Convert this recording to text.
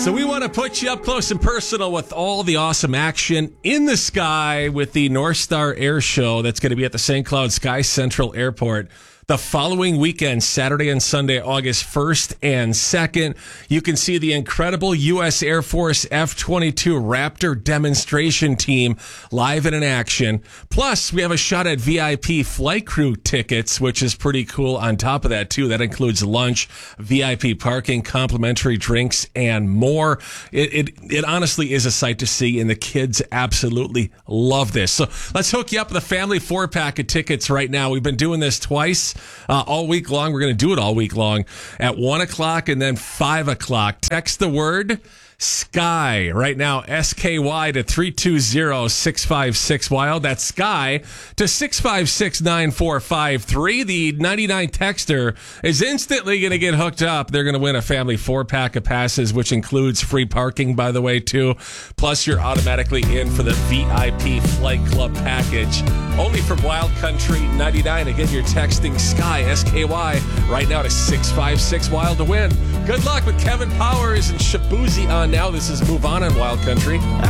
So we want to put you up close and personal with all the awesome action in the sky with the North Star Air Show that's going to be at the St. Cloud Sky Central Airport the following weekend, Saturday and Sunday, August 1st and 2nd. You can see the incredible U.S. Air Force F-22 Raptor demonstration team live and in action. Plus, we have a shot at VIP flight crew tickets, which is pretty cool. On top of that, too, that includes lunch, VIP parking, complimentary drinks, and more. It honestly is a sight to see, and the kids absolutely love this. So let's hook you up with a family 4-pack of tickets right now. We've been doing this twice. All week long. We're going to do it all week long at 1 o'clock and then 5 o'clock. Text the word SKY right now, SKY to 320-656-WILD. That's SKY to 656-9453. The 99 texter is instantly going to get hooked up. They're going to win a family 4-pack of passes, which includes free parking, by the way, too. Plus, you're automatically in for the VIP Flight Club package. Only from Wild Country 99. Again, you're texting SKY, SKY, right now to 656-WILD to win. Good luck with Kevin Powers and Shabuzi on now. This is Move On in Wild Country.